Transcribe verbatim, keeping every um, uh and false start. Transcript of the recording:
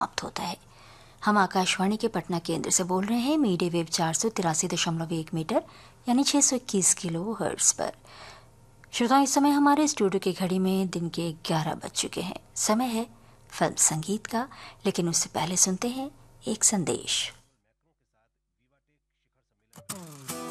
समाप्त होता है। हम आकाशवाणी के पटना केंद्र से बोल रहे हैं मीडिया वेव चार सौ तिरासी दशमलव एक मीटर यानी छः सौ इक्कीस किलो हर्ट्ज पर। श्रोताओं, इस समय हमारे स्टूडियो की घड़ी में दिन के ग्यारह बज चुके हैं। समय है फिल्म संगीत का, लेकिन उससे पहले सुनते हैं एक संदेश।